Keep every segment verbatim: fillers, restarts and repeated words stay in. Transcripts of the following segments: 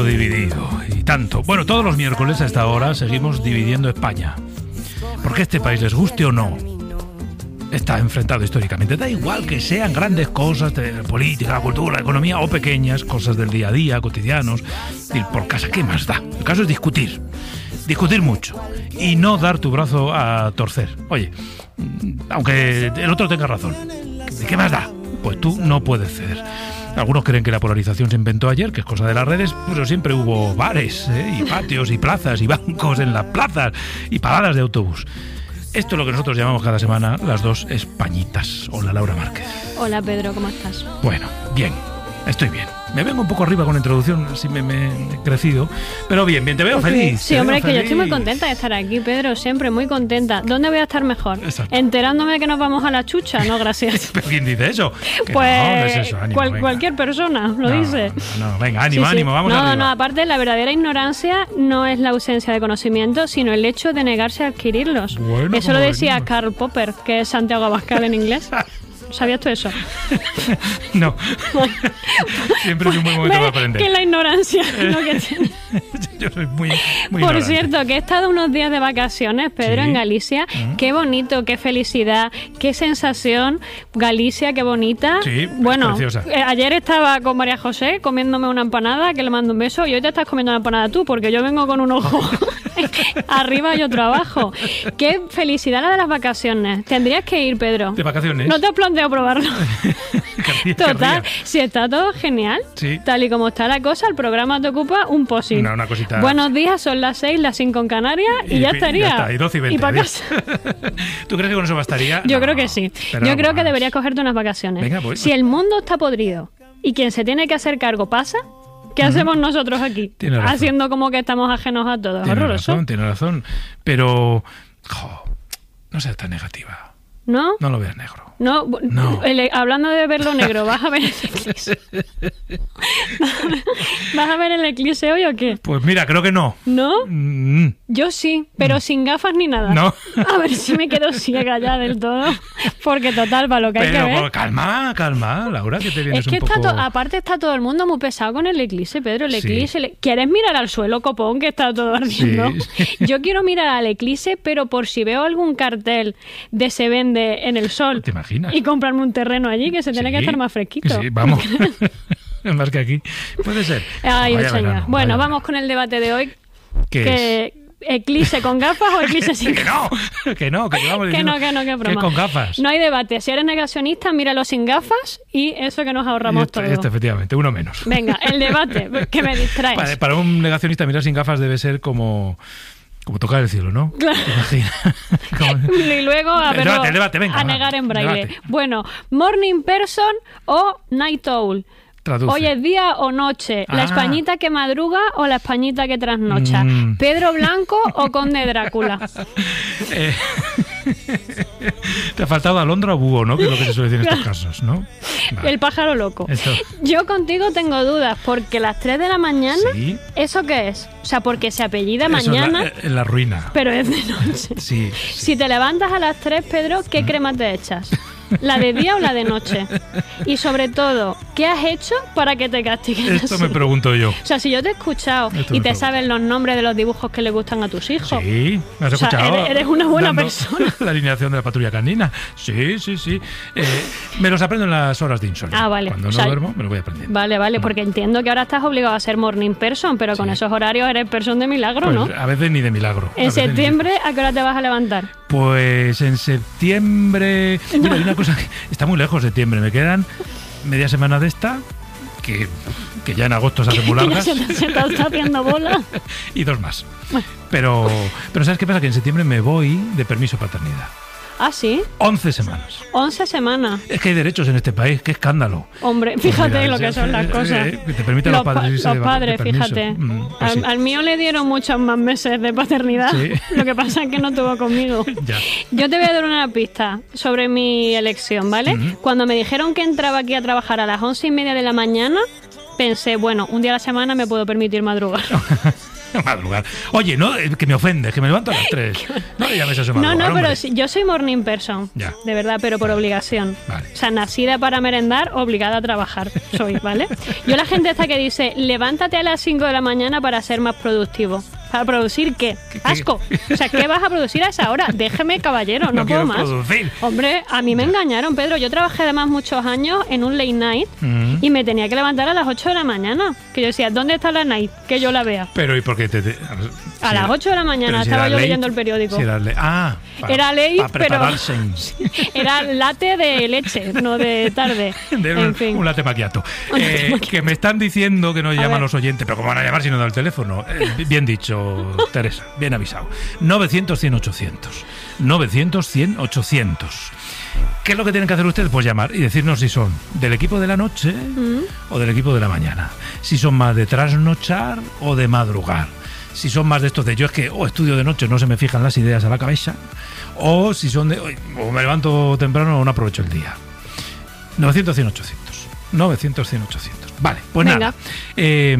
Dividido y tanto. Bueno, todos los miércoles a esta hora seguimos dividiendo España. Porque este país, les guste o no, está enfrentado históricamente. Da igual que sean grandes cosas de la política, la cultura, la economía, o pequeñas cosas del día a día, cotidianos, ir por casa, ¿qué más da? El caso es discutir. Discutir mucho y no dar tu brazo a torcer. Oye, aunque el otro tenga razón, ¿de qué más da? Pues tú no puedes ceder. Algunos creen que la polarización se inventó ayer, que es cosa de las redes, pero siempre hubo bares, ¿eh? y patios y plazas y bancos en las plazas y paradas de autobús. Esto es lo que nosotros llamamos cada semana las dos Españitas. Hola, Laura Márquez. Hola, Pedro, ¿cómo estás? Bueno, bien, estoy bien. Me vengo un poco arriba con la introducción, así me, me he crecido. Pero bien, bien, te veo okay. feliz. Sí, te hombre, veo es que feliz. yo estoy muy contenta de estar aquí, Pedro, siempre muy contenta. ¿Dónde voy a estar mejor? Exacto. ¿Enterándome de que nos vamos a la chucha? No, gracias. ¿Pero quién dice eso? Que Pues no, no es eso, ánimo, cual, venga. cualquier persona lo no, dice. No, no, venga, ánimo, Sí, sí. ánimo, vamos no, arriba. No, no, aparte la verdadera ignorancia no es la ausencia de conocimiento, sino el hecho de negarse a adquirirlos. Bueno, eso lo decía venimos. Karl Popper, que es Santiago Abascal en inglés. ¿Sabías tú eso? No. Siempre es un buen momento para aprender. Que la ignorancia lo que tiene. Yo soy muy, muy Por ignorante. cierto, que he estado unos días de vacaciones, Pedro, Sí. en Galicia. Mm. Qué bonito, qué felicidad, qué sensación. Galicia, qué bonita. Sí, bueno, preciosa. eh, ayer estaba con María José comiéndome una empanada, que le mando un beso, y hoy te estás comiendo una empanada tú, porque yo vengo con un ojo arriba y otro abajo. Qué felicidad la de las vacaciones. Tendrías que ir, Pedro. ¿De vacaciones? No te has planteado probarlo. Querría, Total, querría. si está todo genial, Sí. tal y como está la cosa, el programa te ocupa un posit. Una, una cosita. Buenos días, son las seis, las cinco en Canarias y, Y- ya y- estaría. ya está, y doce y veinte, para adiós. casa. ¿Tú crees que con eso bastaría? Yo No, creo que sí. pero Yo algo creo que más. deberías cogerte unas vacaciones. Venga, voy. Si el mundo está podrido y quien se tiene que hacer cargo pasa, ¿qué hacemos nosotros aquí? Tienes razón. Haciendo como que estamos ajenos a todo. Tienes Horroroso. razón, tienes razón. Pero, jo, no seas tan negativa. ¿No? No lo veas negro. No, No. el- hablando de verlo negro, ¿vas a ver el eclipse? ¿Vas a ver el eclipse hoy o qué? Pues mira, creo que no. ¿No? Mm, Yo sí, pero sin gafas ni nada. No. A ver si me quedo ciega ya del todo. Porque total, para lo que hay Pero que ver. pues, calma, calma, Laura, que te vienes Es que un está poco... to- aparte está todo el mundo muy pesado con el eclipse, Pedro. El Sí. eclipse. le- ¿Quieres mirar al suelo, copón, que está todo ardiendo? Sí. Yo quiero mirar al eclipse, pero por si veo algún cartel de se vende en el sol. ¿Te imaginas? Y comprarme un terreno allí que se tiene Sí. que estar más fresquito. Sí, vamos. Más que aquí. Puede ser. Ay, Vaya señor. verano, Bueno, vaya vamos verano. con el debate de hoy. ¿Qué que ¿Eclipse con gafas o eclipse sin Que gafas? no, que no, que llevamos Que diciendo no, que no, que broma. que con gafas. No hay debate. Si eres negacionista, míralo sin gafas y eso que nos ahorramos esto, todo. esto, efectivamente, uno menos. Venga, el debate, que me distraes. Para, para un negacionista mirar sin gafas debe ser como, como tocar el cielo, ¿no? Claro. ¿Te imaginas? Como- Y luego a, El pero debate, el debate, venga, a va, negar en braille. debate. Bueno, morning person o night owl. Traduce. Hoy es día o noche. La Ah. españita que madruga o la españita que trasnocha. Mm. Pedro Blanco o Conde Drácula. Eh, te ha faltado alondra o búho, ¿no? Que es lo que se suele decir en estos casos, ¿no? Vale. El pájaro loco. Esto. Yo contigo tengo dudas porque las tres de la mañana, Sí. ¿eso qué es? O sea, porque se apellida Eso es la- mañana, eh, la, ruina. pero es de noche. Sí. Si te levantas a las tres, Pedro, ¿qué crema te echas? ¿La de día o la de noche? Y sobre todo, ¿qué has hecho para que te castiguen Esto así? me pregunto yo. O sea, si yo te he escuchado Esto me y te pregunto. sabes los nombres de los dibujos que le gustan a tus hijos. Sí, me has O sea, escuchado. eres- eres una buena dando persona. La alineación de la patrulla canina. Sí, sí, sí. Eh, me los aprendo en las horas de insomnio. Ah, vale. Cuando O no sea, duermo, me lo voy aprendiendo. Vale, vale, porque entiendo que ahora estás obligado a ser morning person, pero con Sí. esos horarios eres person de milagro, Pues, ¿no? a veces ni de milagro. A En veces ni de- septiembre, ¿a qué hora te vas a levantar? Pues en septiembre. Mira, hay una cosa que está muy lejos septiembre. Me quedan media semana de esta, que, que ya en agosto se hacen muy Ya largas, se, te- se te está haciendo bola. y dos más. Pero, pero ¿sabes qué pasa? Que en septiembre me voy de permiso paternidad. Ah, sí, once semanas. once semanas. Es que hay derechos en este país, qué escándalo. Hombre, Pues fíjate mira, lo que es- son las eh, cosas. eh, que te permiten los pa- padres irse los de va- padres, de permiso. fíjate. Mm, pues al, sí. al mío le dieron muchos más meses de paternidad. Sí. Lo que pasa es que no tuvo conmigo. Ya. Yo te voy a dar una pista sobre mi elección, ¿vale? Ujú. Cuando me dijeron que entraba aquí a trabajar a las once y media de la mañana, pensé, bueno, un día a la semana me puedo permitir madrugar. Madrugar. Oye, no, que me ofende, que me levanto a las tres. No le llames a eso madrugar, No, no, pero hombre. sí, yo soy morning person. Ya. De verdad, pero por obligación. Vale. O sea, nacida para merendar, obligada a trabajar. Soy, ¿vale? Yo la gente esta que dice, levántate a las cinco de la mañana para ser más productivo. ¿Para producir qué? ¿Qué- qué? Asco. O sea, ¿qué vas a producir a esa hora? Déjeme, caballero, no, No puedo quiero más. producir. Hombre, a mí me engañaron, Pedro. Yo trabajé además muchos años en un late night Mm. y me tenía que levantar a las ocho de la mañana. Que yo decía, ¿dónde está la night? Que yo la vea. Pero ¿y por qué te...? te- A si las era- ocho de la mañana pero si estaba era yo late, leyendo el periódico. si era late. Ah, para, Era late, para pero prepararse. era latte de leche, no de tarde. De un, En fin. un latte macchiato. Un latte Eh, macchiato. que me están diciendo que nos llaman ver. los oyentes, pero ¿cómo van a llamar si no dan el teléfono? Eh, bien dicho, Teresa, bien avisado. novecientos, cien, ochocientos. novecientos, cien, ochocientos. ¿Qué es lo que tienen que hacer ustedes? Pues llamar y decirnos si son del equipo de la noche Mm. o del equipo de la mañana. Si son más de trasnochar o de madrugar. Si son más de estos de yo es que o estudio de noche, no se me fijan las ideas a la cabeza. O si son de "Uy, o me levanto temprano o no aprovecho el día". novecientos, cien, ochocientos. novecientos, cien, ochocientos. Vale, pues Venga. nada. Eh,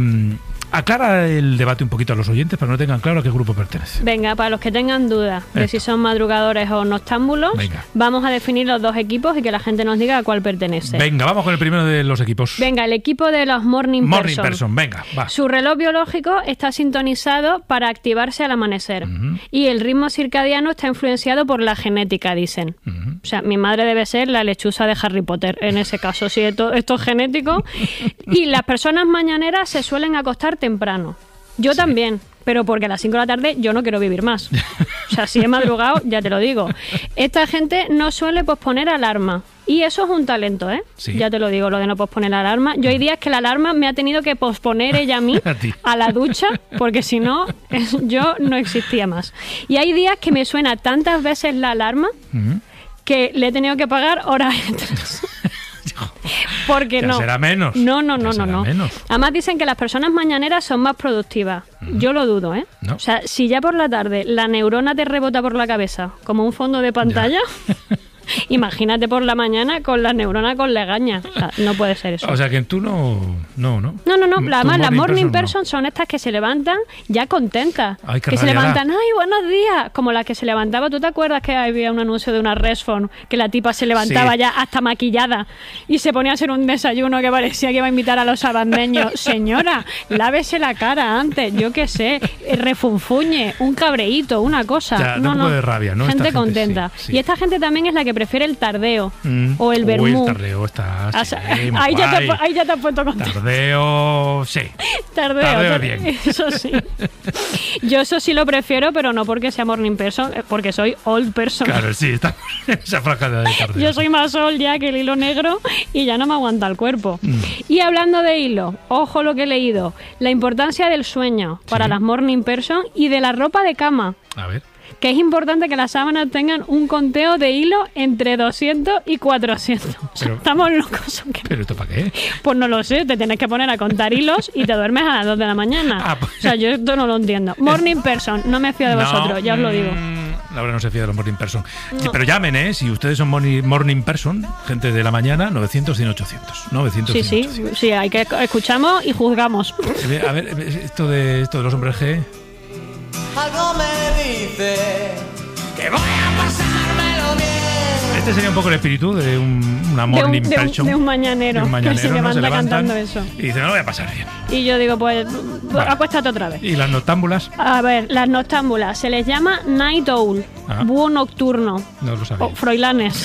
aclara el debate un poquito a los oyentes para que no tengan claro a qué grupo pertenece. Venga, para los que tengan dudas de Esto. si son madrugadores o noctámbulos, Venga. vamos a definir los dos equipos y que la gente nos diga a cuál pertenece. Venga, vamos con el primero de los equipos. Venga, el equipo de los morning, Morning person. person, venga, va. Su reloj biológico está sintonizado para activarse al amanecer Ujú. y el ritmo circadiano está influenciado por la genética, dicen. Ujú. O sea, mi madre debe ser la lechuza de Harry Potter en ese caso, si esto, esto es genético. Y las personas mañaneras se suelen acostar temprano. Yo también, pero porque a las cinco de la tarde yo no quiero vivir más. O sea, si he madrugado, ya te lo digo. Esta gente no suele posponer alarma. Y eso es un talento, ¿eh? Sí. Ya te lo digo, lo de no posponer la alarma. Yo hay días que la alarma me ha tenido que posponer ella a mí, A ti. a la ducha, porque si no, yo no existía más. Y hay días que me suena tantas veces la alarma Ujú. que le he tenido que pagar horas extras. Porque Ya no. será menos. No, no, Ya no, no, será no. menos. Además dicen que las personas mañaneras son más productivas. Yo lo dudo, ¿eh? No. O sea, si ya por la tarde la neurona te rebota por la cabeza como un fondo de pantalla, imagínate por la mañana con la neurona con legaña. O sea, no puede ser eso. O sea que tú no... No, ¿no? No, no, no. Tu Además, las morning no. person son estas que se levantan ya contentas. Ay, qué que se rabia da. levantan, ¡ay, buenos días! Como la que se levantaba. ¿Tú te acuerdas que había un anuncio de una Resphone que la tipa se levantaba Sí. ya hasta maquillada y se ponía a hacer un desayuno que parecía que iba a invitar a los sabandeños? Señora, lávese la cara antes, yo qué sé, eh, refunfuñe, un cabreíto, una cosa. Ya, da no, un no. poco de rabia, ¿no? Gente, Esta gente, contenta. sí, sí. Y esta gente también es la que prefiere el tardeo Mm. o el Uy, vermú. el tardeo está... O sí, sea, muy ahí, ya te, guay. ahí ya te has puesto contento. Tardeo... Sí. Tardeo, Tardeo tar- bien. Eso sí. Yo eso sí lo prefiero, pero no porque sea morning person, eh, porque soy old person. Claro, sí, está en esa franja de tardeo. Yo soy más old ya que el hilo negro y ya no me aguanta el cuerpo. Mm. Y hablando de hilo, ojo lo que he leído, la importancia del sueño para Sí. las morning person y de la ropa de cama. A ver. Que es importante que las sábanas tengan un conteo de hilo entre doscientos y cuatrocientos. O sea, Pero- estamos locos. ¿O qué? ¿Pero esto para qué? Pues no lo sé, te tienes que poner a contar hilos y te duermes a las dos de la mañana. Ah, pues- O sea, yo esto no lo entiendo. Morning person, no me fío de vosotros, ya os lo digo. mm, Laura no se fía de los morning person. Sí, pero llamen, ¿eh? Si ustedes son morning, morning person, gente de la mañana, novecientos, cien, ochocientos. novecientos, Sí, cien, sí, ochocientos. sí, hay que escuchamos y juzgamos. Eh, A ver, eh, esto de, esto de los hombres G. Algo me dice que voy a pasármelo bien. Este sería un poco el espíritu de un, una De morning un, de un- person. de un mañanero, De un mañanero, que se ¿no? levanta levantan cantando eso. Y dice, no lo voy a pasar bien. Y yo digo, pues, Vale. acuéstate otra vez. Y las noctámbulas, A ver, las noctámbulas, se les llama night owl, Ajá. búho nocturno. no lo sabía. O froilanes.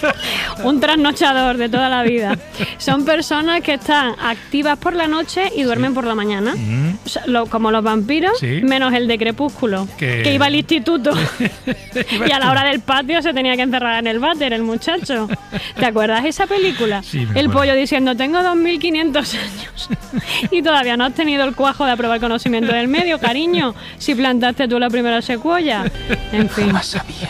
Un trasnochador de toda la vida. Son personas que están activas por la noche y duermen por la mañana. Mm. O sea, lo- como los vampiros, Sí. menos el de Crepúsculo, Que- que, iba al instituto. Iba Y a la tú. hora del patio se tenía que encerrar en el váter, el muchacho. ¿Te acuerdas de esa película? Sí, me el acuerdo. pollo diciendo, tengo dos mil quinientos años y todavía no has tenido el cuajo de aprobar conocimiento del medio, cariño, si plantaste tú la primera secuoya. En fin. Jamás había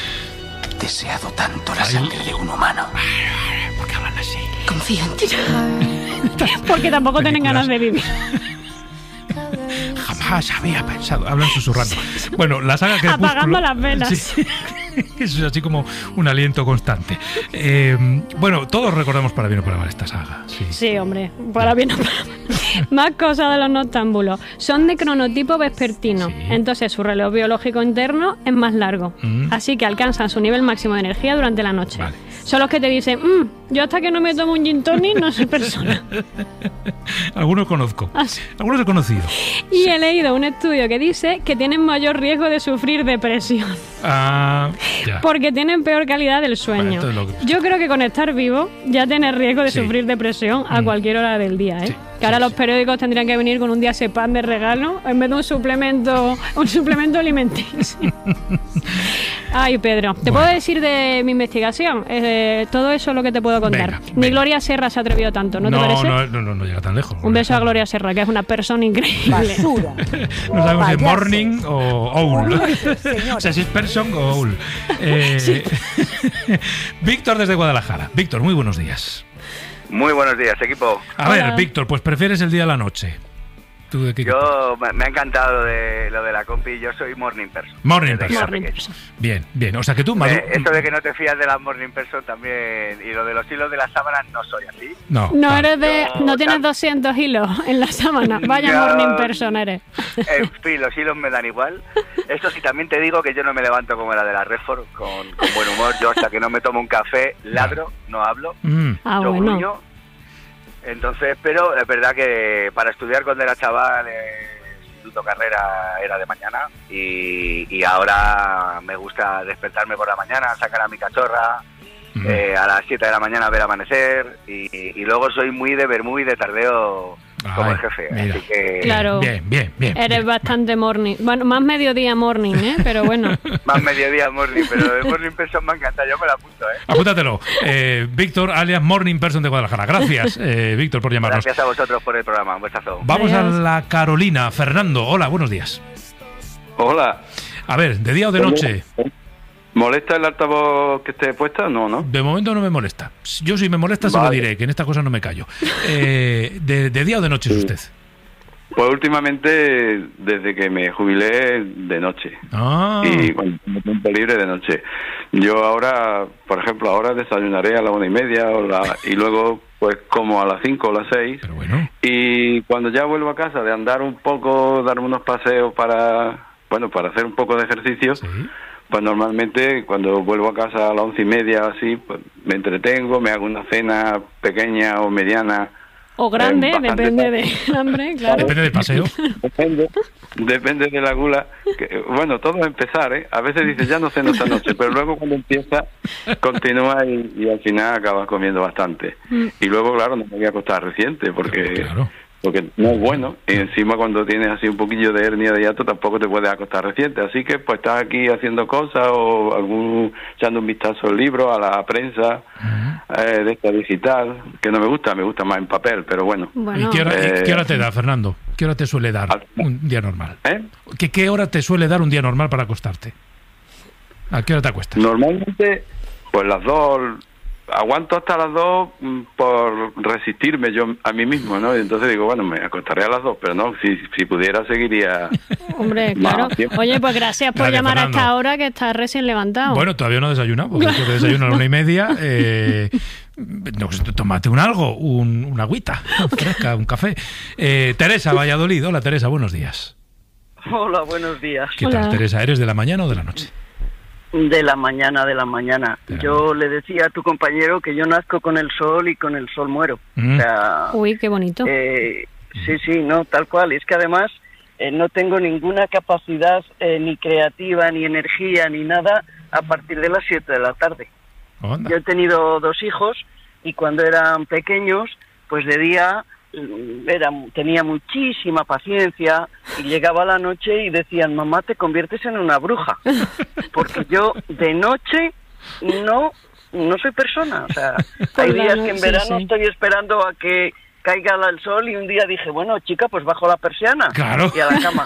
deseado tanto la Ay. sangre de un humano. ¿Por qué hablan así? Confío en ti. Porque tampoco tienen Películas. ganas de vivir. Jamás había pensado. Hablan susurrando. Bueno, la saga Crepúsculo. Apagando las velas. Sí. Eso es así como un aliento constante. Eh, bueno, todos recordamos para bien o para mal esta saga. Sí. Sí, hombre, para bien o para mal. Más cosas de los noctámbulos. Son de cronotipo vespertino. Sí. Entonces su reloj biológico interno es más largo. Mm. Así que alcanzan su nivel máximo de energía durante la noche. Vale. Son los que te dicen, mmm, yo hasta que no me tomo un gin tonic no soy persona. Algunos conozco. Ah, sí. Algunos he conocido. Y he leído un estudio que dice que tienen mayor riesgo de sufrir depresión. Ah, ya. Porque tienen peor calidad del sueño. Bueno, entonces lo que- Yo creo que con estar vivo ya tienes riesgo de Sí. sufrir depresión a Mm. cualquier hora del día, ¿eh? Sí, Que ahora sí, los sí. periódicos tendrían que venir con un diazepam de regalo en vez de un suplemento, un suplemento alimenticio. Ay, Pedro, te Bueno. puedo decir de mi investigación. Eh, todo eso es lo que te puedo contar. Venga, Ni venga. Gloria Serra se ha atrevido tanto, ¿no, te parece? no, no, no, no llega tan lejos. Un beso a Gloria Serra, que es una persona increíble. Basura. No sabemos si es Payasos. morning o owl. Señora. O sea, si es person o owl. Eh, Víctor desde Guadalajara. Víctor, muy buenos días. Muy buenos días, equipo. A Hola. ver, Víctor, pues prefieres el día a la noche. ¿Tú de qué equipo? Yo me, me ha encantado de, lo de la compi. Yo soy morning person. Morning Desde que person. era Morning pequeño. person. Bien, bien. O sea que tú, Madu- Eh, esto de que no te fías de la morning person también. Y lo de los hilos de las sábanas no soy así. No. No vale. eres de, Yo, no tienes tal- doscientos hilos en la sábana. Vaya Yo- morning person eres. En fin, los hilos me dan igual. Eso sí, también te digo que yo no me levanto como la de la Redford, con, con buen humor. Yo hasta que no me tomo un café, ladro, no hablo. Mm, Ah, yo bueno. gruño. Entonces, pero es verdad que para estudiar cuando era chaval, eh, instituto carrera era de mañana y, y ahora me gusta despertarme por la mañana, sacar a mi cachorra, mm. eh, a las siete de la mañana ver amanecer y, y luego soy muy de ver muy de tardeo como Ay, el jefe. mira. Así que Claro. Bien, bien, bien. Eres bien. bastante morning. Bueno, más mediodía morning, ¿eh? Pero bueno. más mediodía morning, pero de morning person me encanta, yo me la apunto, ¿eh? Apúntatelo. Eh, Víctor, alias Morning Person de Guadalajara. Gracias, eh, Víctor, por llamarnos. Gracias a vosotros por el programa, un besazo. Vamos Adiós. a la Carolina. Fernando, hola, buenos días. Hola. A ver, ¿de día o de noche? ¿Molesta el altavoz que esté puesta? No, ¿no? De momento no me molesta. Yo si me molesta se lo Vale. diré, que en esta cosa no me callo. Eh, de, ¿De día o de noche es usted? Pues últimamente, desde que me jubilé, de noche. Ah, Y cuando tengo tiempo libre, de noche. Yo ahora, por ejemplo, ahora desayunaré a la una y media o la, y luego pues como a las cinco o las seis. pero bueno. Y cuando ya vuelvo a casa de andar un poco, darme unos paseos para, bueno, para hacer un poco de ejercicio, Sí. pues normalmente cuando vuelvo a casa a las once y media así, pues me entretengo, me hago una cena pequeña o mediana. O grande, Eh, bastante depende tarde. del hambre, claro. Depende del paseo. Depende, depende de la gula. Que, bueno, todo es empezar, ¿eh? A veces dices, ya no ceno esta noche, pero luego cuando empieza, continúa y, y al final acabas comiendo bastante. Y luego, claro, no me voy a acostar reciente porque... Claro. porque no es bueno, y encima cuando tienes así un poquillo de hernia de hiato tampoco te puedes acostar reciente, así que pues estás aquí haciendo cosas o algún echando un vistazo al libro, a la prensa eh, de esta digital, que no me gusta, me gusta más en papel, pero bueno. Bueno, ¿Y qué hora, Eh, qué hora te da, Fernando? ¿Qué hora te suele dar Al- un día normal? ¿Eh? ¿Qué, ¿Qué hora te suele dar un día normal para acostarte? ¿A qué hora te acuestas? Normalmente, pues las dos, aguanto hasta las dos mm, por resistirme yo a mí mismo, ¿no? Y entonces digo, bueno, me acostaré a las dos, pero no, si, si pudiera seguiría... hombre, Más claro. tiempo. Oye, pues gracias por Gracias, llamar a Fernando. esta hora que estás recién levantado. Bueno, todavía no he desayunado, porque yo que desayuno a la una y media. Eh, no, pues, tómate un algo, un, una agüita fresca, un café. Eh, Teresa, Valladolid. Hola, Teresa, buenos días. Hola, buenos días. ¿Qué Hola. tal, Teresa? ¿Eres de la mañana o de la noche? De la mañana, de la mañana. De la Yo le decía a tu compañero que yo nazco con el sol y con el sol muero. Mm. O sea, Uy, qué bonito. eh, sí, sí, no, tal cual. Es que además eh, no tengo ninguna capacidad eh, ni creativa, ni energía, ni nada a partir de las siete de la tarde. Onda. Yo he tenido dos hijos y cuando eran pequeños, pues de día mm, era, tenía muchísima paciencia y llegaba la noche y decían, mamá, te conviertes en una bruja. Porque yo de noche no no soy persona. O sea, hay Por la días no- que en sí, verano sí. estoy esperando a que caiga el sol y un día dije, bueno, chica, pues bajo la persiana Claro. y a la cama.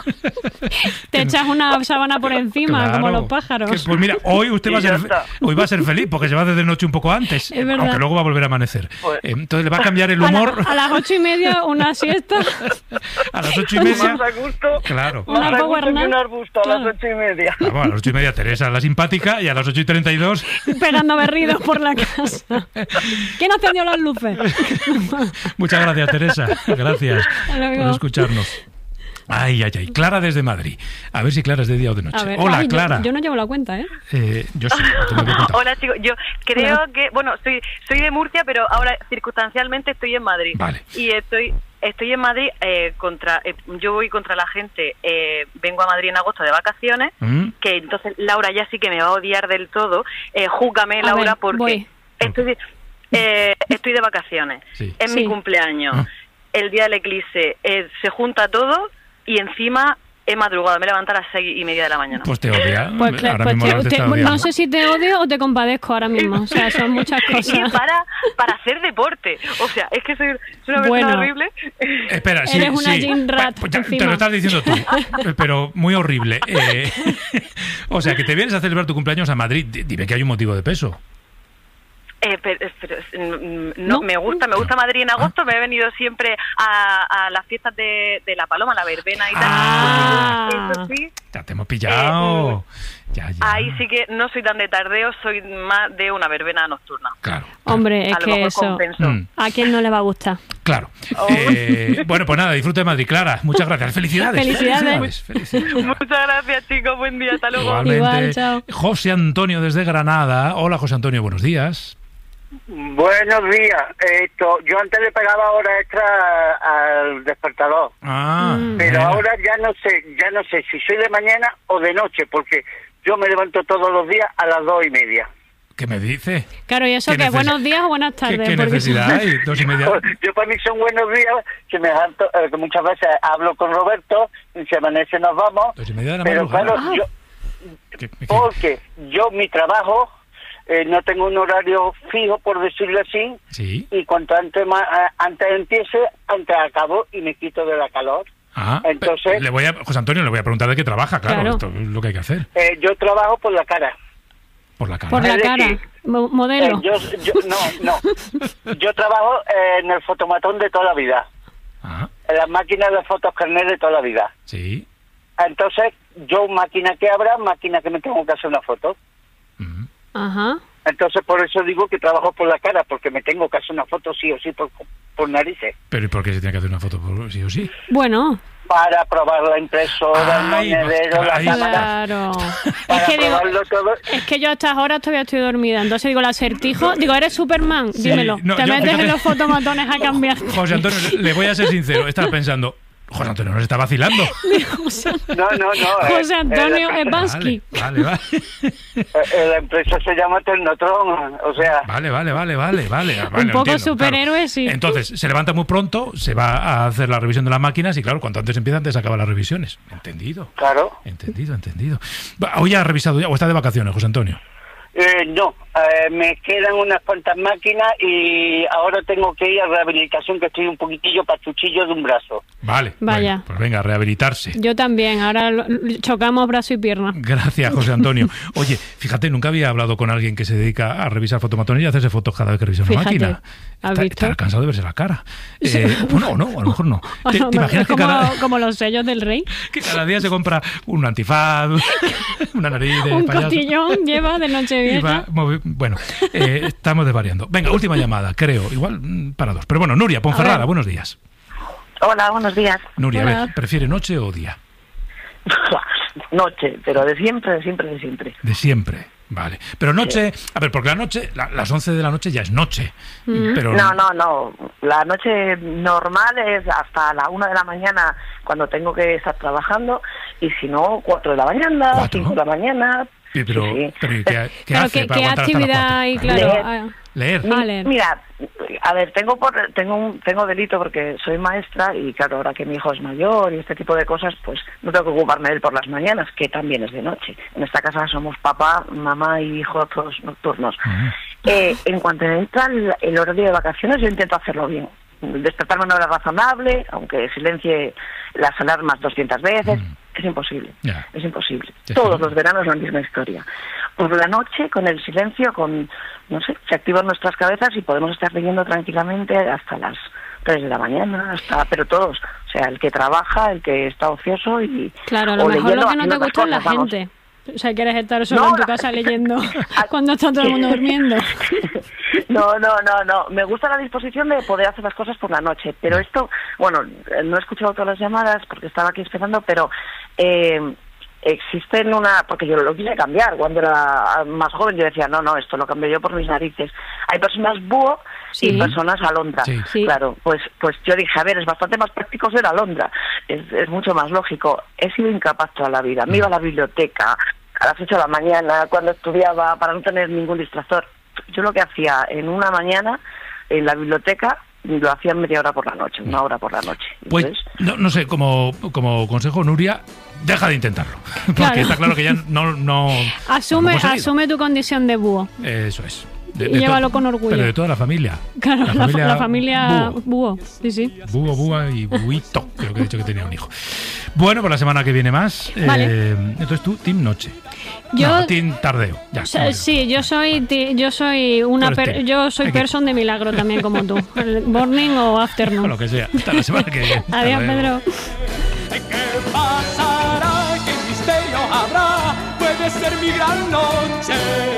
Te echas una sábana por encima, Claro. como los pájaros. Que, pues mira, hoy usted Y va a ya ser está. hoy va a ser feliz porque se va desde noche un poco antes, Es verdad. aunque luego va a volver a amanecer. Pues- Eh, Entonces le va a cambiar el A, la- humor a las ocho y media, una siesta. a las ocho y media. Más a gusto, Claro. Una más a power gusto que nap. un arbusto a Claro. las ocho y media. Vamos, a las ocho y media Teresa, la simpática, y a las ocho y treinta y dos. Pegando berridos por la casa. ¿Quién ha encendido las luces? Muchas gracias, Teresa. Gracias luego. por escucharnos. Ay, ay, ay. Clara desde Madrid. A ver si Clara es de día o de noche. A ver, Hola, ay, yo- Clara. Yo, no llevo la cuenta, ¿eh? Eh, yo sí, te lo voy a contar. Hola chicos, yo creo Hola. que, bueno, soy soy de Murcia, pero ahora circunstancialmente estoy en Madrid. Vale. Y estoy estoy en Madrid eh, contra, eh, yo voy contra la gente, eh, vengo a Madrid en agosto de vacaciones, ¿Mm? que entonces Laura ya sí que me va a odiar del todo. Eh, júgame, A Laura, ver, porque voy. estoy de, eh, estoy de vacaciones. Sí. Es Sí. mi cumpleaños. Ah. El día del eclipse eh, se junta todo y encima he madrugado, me he levantado a las seis y media de la mañana. Pues te odia. Pues, cla- ahora pues mismo te- te te- está no odiando. sé si te odio o te compadezco ahora mismo. O sea, son muchas Y cosas. para, para hacer deporte. O sea, es que soy, soy una persona Bueno. horrible. Espera, sí, Eres una sí. gym rat, Pues ya, te encima. lo estás diciendo tú, eh, pero muy horrible. Eh, o sea, que te vienes a celebrar tu cumpleaños a Madrid. Di- Dime que hay un motivo de peso. Eh, pero, pero, mm, No. no, me gusta, me gusta Madrid en agosto. Me he venido siempre a, a las fiestas de, de La Paloma, la verbena y tal. Ah. Eso sí, Ya te hemos pillado. Ya, ya. ahí sí que no soy tan de tardeo, soy más de una verbena nocturna. Claro. Hombre, es A lo que mejor eso. compenso. Mm, ¿A quién no le va a gustar? claro. Oh. Eh, bueno, pues nada, disfruta de Madrid, Clara. Muchas gracias. Felicidades. Felicidades. Felicidades. Muchas gracias, chicos. Buen día. Hasta luego. Igualmente. Igual, chao. José Antonio desde Granada. Hola, José Antonio, buenos días. Buenos días. Esto, yo antes le pagaba horas extra al despertador, Ah, Mm. pero eh, ahora ya no sé, ya no sé si soy de mañana o de noche, porque yo me levanto todos los días a las dos y media. ¿qué me dice? Claro, y eso ¿Qué que neces- buenos días o buenas ¿Qué, tardes. qué porque- necesidad hay? Dos y media. Yo para mí son buenos días, que me harto, eh, que muchas veces hablo con Roberto y si amanece nos vamos, Dos y media de la pero madrugada. claro, yo, ¿Qué- qué- porque yo mi trabajo eh, no tengo un horario fijo, por decirlo así, Sí. y cuanto antes ma- eh, antes empiece, antes acabo y me quito de la calor. Ah, Entonces- le voy a, José Antonio, le voy a preguntar de qué trabaja, claro, Claro. esto es lo que hay que hacer. Eh, yo trabajo por la cara. Por la cara. Por la Es cara. decir, Mo- Eh, modelo. yo, yo, no, no. Yo trabajo eh, en el fotomatón de toda la vida, Ah, en las máquinas de fotos carnet de toda la vida. sí. Entonces, yo máquina que abra, máquina que me tengo que hacer una foto. Ujú. Ajá. Entonces, por eso digo que trabajo por la cara, porque me tengo que hacer una foto sí o sí por, por narices. Pero ¿y por qué se tiene que hacer una foto por sí o sí? Bueno, Para probar la impresora, Ay, el monedero, pues, la ahí cámara. claro. Para Es que digo, probarlo todo. es que yo a estas horas todavía estoy dormida. Entonces digo, el acertijo. Digo, ¿eres Superman? Dímelo. no, Te yo- metes fíjate- en los fotomatones a cambiar. José Antonio, le- le voy a ser sincero, estaba pensando, José Antonio nos está vacilando. No, no, no. eh, José Antonio eh, Evansky. Vale, vale, vale. eh, eh, la empresa se llama Ternotron, o sea... Vale, vale, vale, vale, vale. vale, lo poco entiendo, superhéroe, claro. sí. Entonces, se levanta muy pronto, se va a hacer la revisión de las máquinas y claro, cuanto antes empieza, antes acaba las revisiones. Entendido. Claro. Entendido, entendido. Va, Hoy ha revisado ya, o está de vacaciones, José Antonio. Eh, no, eh, me quedan unas cuantas máquinas y ahora tengo que ir a rehabilitación, que estoy un poquitillo pachuchillo de un brazo. Vale. Vaya. Bueno, pues venga, a rehabilitarse. Yo también. Ahora lo- chocamos brazo y pierna. Gracias, José Antonio. Oye, fíjate, nunca había hablado con alguien que se dedica a revisar fotomatones y a hacerse fotos cada vez que revisa una Fíjate, máquina. ¿has Está, visto? estará cansado de verse la cara. Eh, bueno, o no, a lo mejor no. O ¿Te, no, te no, imaginas es que como, cada, como los sellos del rey. que cada día se compra un antifaz, una nariz de Un payaso? cotillón lleva de Y Nochevieja. va movi- bueno, eh, estamos desvariando. Venga, última llamada, creo. Igual mm, para dos. Pero bueno, Nuria, Ponferrada, ver. buenos días. Hola, buenos días. Nuria, a Hola. ver, ¿prefiere noche o día? Noche, pero de siempre, de siempre, de siempre. De siempre. Vale. Pero noche, a ver, porque la noche, la- las once de la noche ya es noche. Pero No, no, no. La noche normal es hasta la una de la mañana cuando tengo que estar trabajando y si no, cuatro de la mañana, ¿Cuatro? cinco de la mañana. Pero, Sí, sí. pero ¿y ¿qué, qué Claro, hace ¿qué, para qué aguantar hasta las actividad cuatro? hay? Claro. Claro. Leer. ah, Leer. Ah, leer. Mira, a ver, tengo por, tengo un, tengo delito porque soy maestra y claro, ahora que mi hijo es mayor y este tipo de cosas, pues no tengo que ocuparme de él por las mañanas, que también es de noche. En esta casa somos papá, mamá y hijo todos nocturnos. Ujú. Eh, en cuanto entra el, el horario de vacaciones, yo intento hacerlo bien. Despertarme a una hora razonable, aunque silencie las alarmas doscientas veces, Mm. es imposible. Ya. Es imposible. Ya Todos está. los veranos la misma historia. Por la noche, con el silencio, con, no sé, se activan nuestras cabezas y podemos estar leyendo tranquilamente hasta las tres de la mañana, hasta, pero todos. O sea, el que trabaja, el que está ocioso y... Claro, a lo o mejor leyendo, lo que no te haciendo gusta es la otras cosas, gente. O sea, quieres estar solo No, en tu la- casa leyendo Ah, cuando está todo el mundo durmiendo. no, No, no, no, no. Me gusta la disposición de poder hacer las cosas por la noche, pero esto, bueno, no he escuchado todas las llamadas porque estaba aquí esperando, pero eh, existen una, porque yo lo quise cambiar cuando era más joven, yo decía, no, no, esto lo cambio yo por mis narices. Hay personas búho sí. y personas alondra. Sí. Sí. Claro, pues pues yo dije, a ver, es bastante más práctico ser alondra, es, es mucho más lógico. He sido incapaz toda la vida, me iba a la biblioteca a las ocho de la mañana, cuando estudiaba, para no tener ningún distractor. Yo lo que hacía en una mañana en la biblioteca lo hacía media hora por la noche, una hora por la noche. Pues, no, no sé, como, como consejo, Nuria, deja de intentarlo. Porque claro. Está claro que ya no... no asume, no asume tu condición de búho. Eso es. De, y de llévalo con orgullo. Pero de toda la familia. Claro, la familia, la familia búho. búho. Sí, sí. Búho, búa y buito. Creo que he dicho que tenía un hijo. Bueno, pues la semana que viene más. Vale. Eh, entonces tú, team noche. Yo, no, team tardeo. Ya, o sea, sí, yo soy yo soy una per, yo soy person de milagro también como tú. Morning o afternoon. Lo que sea. Hasta la semana que viene. Adiós, Pedro. ¿Qué pasará? ¿Qué misterio habrá? Puede ser mi gran noche.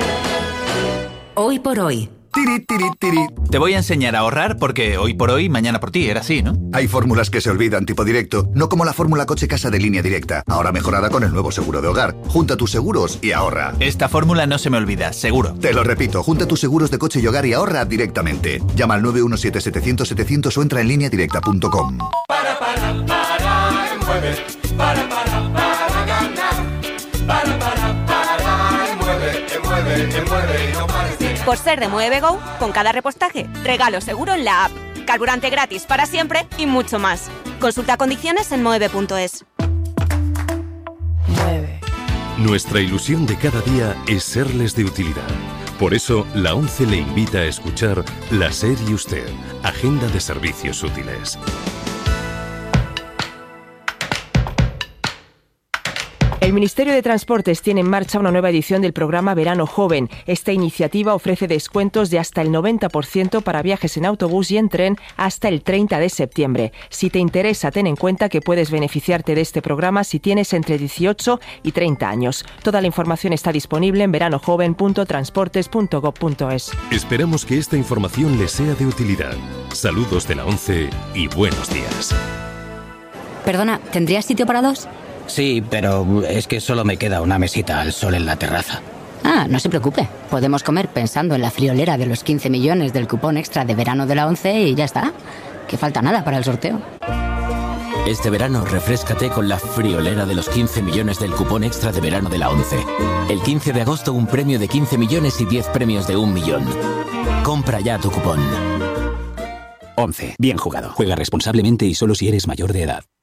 Hoy por hoy. Tiri, tiri, tiri. Te voy a enseñar a ahorrar porque hoy por hoy, mañana por ti, era así, ¿no? Hay fórmulas que se olvidan, tipo directo, no como la fórmula coche-casa de Línea Directa, ahora mejorada con el nuevo seguro de hogar. Junta tus seguros y ahorra. Esta fórmula no se me olvida, seguro. Te lo repito, junta tus seguros de coche y hogar y ahorra directamente. Llama al nueve uno siete, setecientos, setecientos o entra en línea directa punto com. Para, para, para, mueve. Para, para, para ganar. Para, para, para, mueve, mueve, mueve y no pares de... Por ser de Mueve Go, con cada repostaje, regalo seguro en la app, carburante gratis para siempre y mucho más. Consulta condiciones en mueve punto es. Mueve. Nuestra ilusión de cada día es serles de utilidad. Por eso, la ONCE le invita a escuchar La SER y Usted, Agenda de Servicios Útiles. El Ministerio de Transportes tiene en marcha una nueva edición del programa Verano Joven. Esta iniciativa ofrece descuentos de hasta el noventa por ciento para viajes en autobús y en tren hasta el treinta de septiembre. Si te interesa, ten en cuenta que puedes beneficiarte de este programa si tienes entre dieciocho y treinta años. Toda la información está disponible en verano joven punto transportes punto gob punto es. Esperamos que esta información les sea de utilidad. Saludos de la ONCE y buenos días. Perdona, ¿tendrías sitio para dos? Sí, pero es que solo me queda una mesita al sol en la terraza. Ah, no se preocupe. Podemos comer pensando en la friolera de los quince millones del cupón extra de verano de la ONCE y ya está. Que falta nada para el sorteo. Este verano refréscate con la friolera de los quince millones del cupón extra de verano de la ONCE. El quince de agosto un premio de quince millones y diez premios de un millón. Compra ya tu cupón. ONCE. Bien jugado. Juega responsablemente y solo si eres mayor de edad.